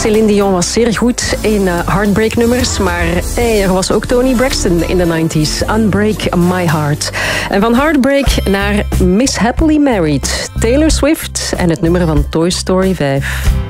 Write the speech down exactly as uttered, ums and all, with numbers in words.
Celine Dion was zeer goed in uh, heartbreak-nummers, maar hey, er was ook Toni Braxton in de nineties. Unbreak My Heart. En van Heartbreak naar Miss Happily Married. Taylor Swift en het nummer van Toy Story vijf.